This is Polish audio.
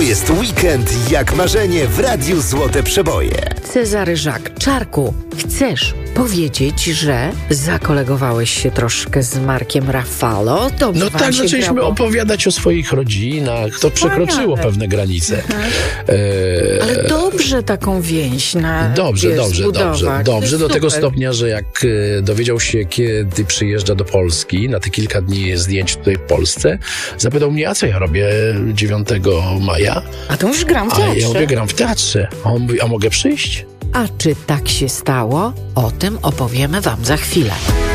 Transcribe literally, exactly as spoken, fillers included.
To jest weekend jak marzenie w Radiu Złote Przeboje. Cezary Żak, Czarku, chcesz powiedzieć, że zakolegowałeś się troszkę z Markiem Ruffalo? Dobrze No wam tak, się zaczęliśmy grało? opowiadać o swoich rodzinach. To przekroczyło pewne granice. E, Ale dobrze taką więź na Dobrze, wiesz, dobrze, zbudować. dobrze, To dobrze. jest Do tego super. stopnia, że jak e, dowiedział się, kiedy przyjeżdża do Polski, na te kilka dni zdjęć tutaj w Polsce, zapytał mnie, a co ja robię dziewiątego maja? A to już gram w A teatrze. ja mówię, gram w teatrze. A on mówi, a mogę przyjść? A czy tak się stało? O tym opowiemy wam za chwilę.